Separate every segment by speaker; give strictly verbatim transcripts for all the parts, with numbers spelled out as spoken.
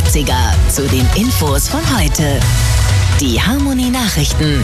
Speaker 1: neunziger zu den Infos von heute. Die Harmonie Nachrichten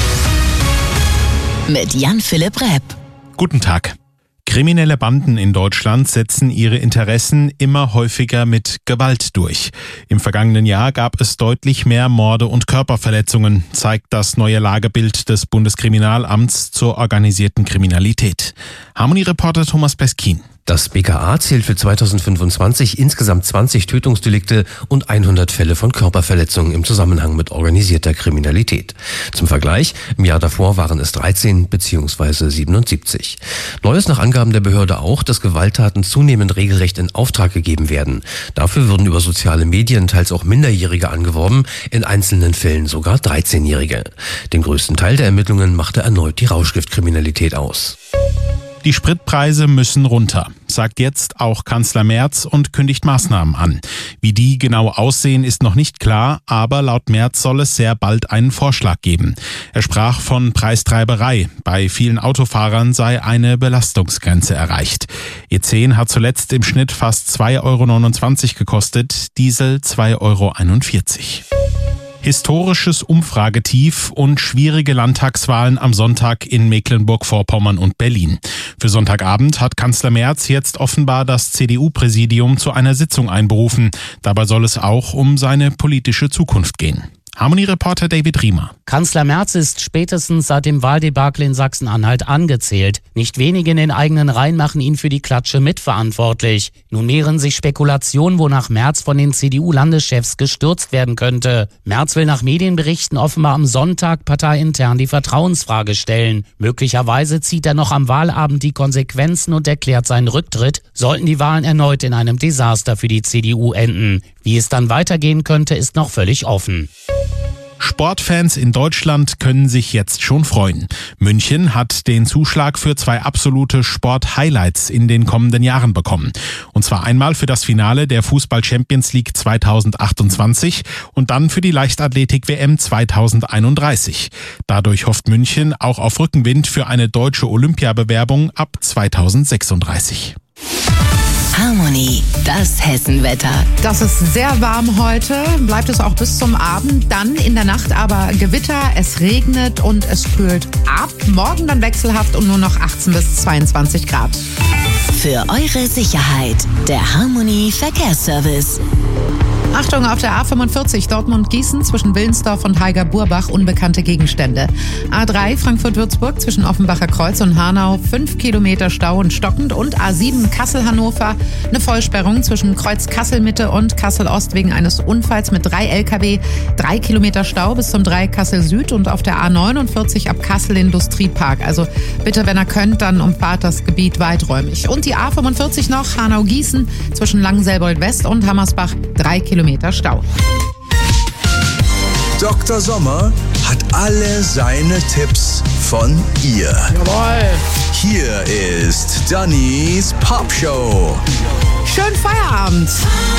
Speaker 1: mit Jan-Philipp Repp.
Speaker 2: Guten Tag. Kriminelle Banden in Deutschland setzen ihre Interessen immer häufiger mit Gewalt durch. Im vergangenen Jahr gab es deutlich mehr Morde und Körperverletzungen, zeigt das neue Lagebild des Bundeskriminalamts zur organisierten Kriminalität. Harmonie-Reporter Thomas Peskin.
Speaker 3: Das B K A zählt für zweitausendfünfundzwanzig insgesamt zwanzig Tötungsdelikte und hundert Fälle von Körperverletzungen im Zusammenhang mit organisierter Kriminalität. Zum Vergleich, im Jahr davor waren es dreizehn bzw. siebenundsiebzig. Neu ist nach Angaben der Behörde auch, dass Gewalttaten zunehmend regelrecht in Auftrag gegeben werden. Dafür würden über soziale Medien teils auch Minderjährige angeworben, in einzelnen Fällen sogar dreizehnjährige. Den größten Teil der Ermittlungen machte erneut die Rauschgiftkriminalität aus.
Speaker 2: Die Spritpreise müssen runter, sagt jetzt auch Kanzler Merz und kündigt Maßnahmen an. Wie die genau aussehen, ist noch nicht klar, aber laut Merz soll es sehr bald einen Vorschlag geben. Er sprach von Preistreiberei. Bei vielen Autofahrern sei eine Belastungsgrenze erreicht. E zehn hat zuletzt im Schnitt fast zwei Euro neunundzwanzig gekostet, Diesel zwei Euro einundvierzig. Historisches Umfragetief und schwierige Landtagswahlen am Sonntag in Mecklenburg-Vorpommern und Berlin. Für Sonntagabend hat Kanzler Merz jetzt offenbar das C D U-Präsidium zu einer Sitzung einberufen. Dabei soll es auch um seine politische Zukunft gehen. Harmonie-Reporter David Riemer.
Speaker 4: Kanzler Merz ist spätestens seit dem Wahldebakel in Sachsen-Anhalt angezählt. Nicht wenige in den eigenen Reihen machen ihn für die Klatsche mitverantwortlich. Nun mehren sich Spekulationen, wonach Merz von den C D U-Landeschefs gestürzt werden könnte. Merz will nach Medienberichten offenbar am Sonntag parteiintern die Vertrauensfrage stellen. Möglicherweise zieht er noch am Wahlabend die Konsequenzen und erklärt seinen Rücktritt, sollten die Wahlen erneut in einem Desaster für die C D U enden. Wie es dann weitergehen könnte, ist noch völlig offen.
Speaker 2: Sportfans in Deutschland können sich jetzt schon freuen. München hat den Zuschlag für zwei absolute Sport-Highlights in den kommenden Jahren bekommen. Und zwar einmal für das Finale der Fußball-Champions League zweitausendachtundzwanzig und dann für die Leichtathletik-W M zweitausendeinunddreißig. Dadurch hofft München auch auf Rückenwind für eine deutsche Olympiabewerbung ab zweitausendsechsunddreißig.
Speaker 1: Harmonie, das Hessenwetter.
Speaker 5: Das ist sehr warm heute, bleibt es auch bis zum Abend. Dann in der Nacht aber Gewitter, es regnet und es kühlt ab. Morgen dann wechselhaft und nur noch achtzehn bis zweiundzwanzig Grad.
Speaker 1: Für eure Sicherheit, der Harmonie Verkehrsservice.
Speaker 5: Achtung, auf der A fünfundvierzig Dortmund-Gießen zwischen Willensdorf und Heiger-Burbach unbekannte Gegenstände. A drei Frankfurt-Würzburg zwischen Offenbacher Kreuz und Hanau fünf Kilometer Stau und stockend und A sieben Kassel-Hannover eine Vollsperrung zwischen Kreuz Kassel-Mitte und Kassel-Ost wegen eines Unfalls mit drei L K W. Drei Kilometer Stau bis zum drei Kassel-Süd und auf der A neunundvierzig ab Kassel-Industriepark. Also bitte, wenn ihr könnt, dann umfahrt das Gebiet weiträumig. Und die A fünfundvierzig noch Hanau-Gießen zwischen Langenselbold-West und Hammersbach drei Kilometer Stau.
Speaker 6: Doktor Sommer hat alle seine Tipps von ihr.
Speaker 5: Jawohl.
Speaker 6: Hier ist Dannys Popshow.
Speaker 5: Schönen Feierabend.